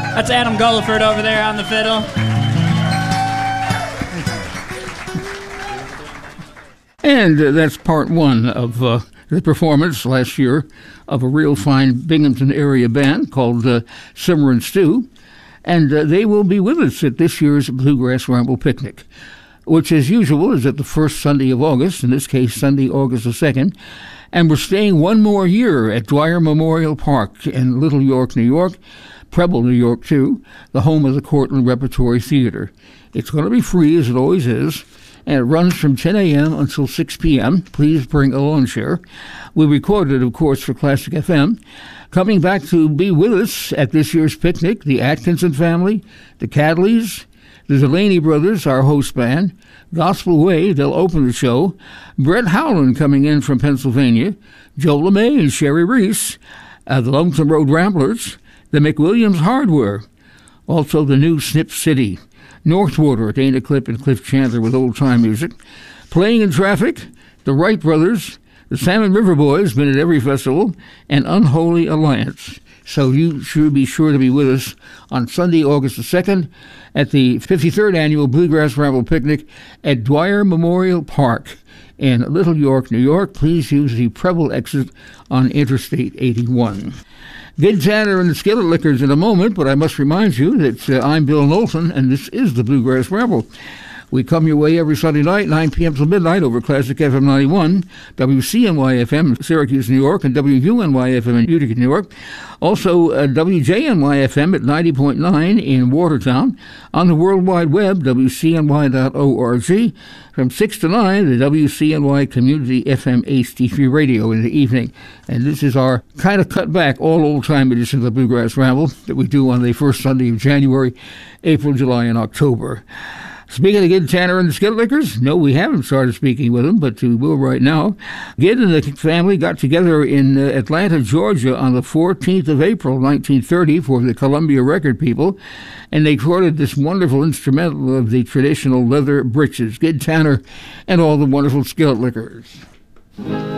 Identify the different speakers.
Speaker 1: That's Adam Gulliford over there on the fiddle.
Speaker 2: And that's part one of the performance last year of a real fine Binghamton area band called Simmer and Stew. And they will be with us at this year's Bluegrass Ramble Picnic, which as usual is at the first Sunday of August, in this case Sunday, August the 2nd. And we're staying one more year at Dwyer Memorial Park in Little York, New York, Preble, New York too, the home of the Cortland Repertory Theater. It's going to be free, as it always is, and it runs from 10 a.m. until 6 p.m. Please bring a lawn chair. We recorded, of course, for Classic FM. Coming back to be with us at this year's picnic, the Atkinson family, the Cadleys, the Delaney Brothers, our host band, Gospel Way, they'll open the show, Brett Howland coming in from Pennsylvania, Joe LeMay and Sherry Reese, the Lonesome Road Ramblers, the McWilliams Hardware, also the new Snip City, Northwater, Dana Clip and Cliff Chandler with old-time music, Playing in Traffic, the Wright Brothers, the Salmon River Boys, been at every festival, and Unholy Alliance. So you should be sure to be with us on Sunday, August the 2nd, at the 53rd Annual Bluegrass Ramble Picnic at Dwyer Memorial Park in Little York, New York. Please use the Preble exit on Interstate 81. Good Tanner and the Skillet Lickers in a moment, but I must remind you that I'm Bill Knowlton, and this is the Bluegrass Ramble. We come your way every Sunday night, 9 p.m. till midnight over Classic FM 91, WCNY-FM in Syracuse, New York, and WUNY-FM in Utica, New York. Also, WJNY-FM at 90.9 in Watertown. On the World Wide Web, WCNY.org. From 6 to 9, the WCNY Community FM HD3 radio in the evening. And this is our kind of cut back, all old-time edition of the Bluegrass Ramble that we do on the first Sunday of January, April, July, and October. Speaking of Gid Tanner and the Skillet Lickers, no, we haven't started speaking with them, but we will right now. Gid and the family got together in Atlanta, Georgia on the 14th of April, 1930 for the Columbia Record people, and they recorded this wonderful instrumental of the traditional leather breeches, Gid Tanner and all the wonderful Skillet Lickers.